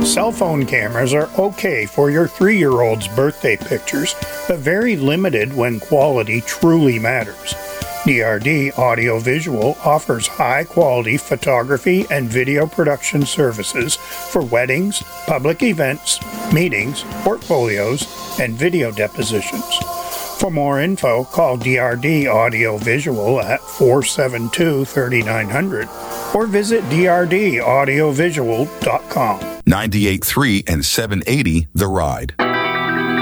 Cell phone cameras are okay for your 3-year-old's birthday pictures, but very limited when quality truly matters. DRD Audiovisual offers high-quality photography and video production services for weddings, public events, meetings, portfolios, and video depositions. For more info, call DRD Audiovisual at 472-3900 or visit drdaudiovisual.com. 98.3 and 780 The Ride.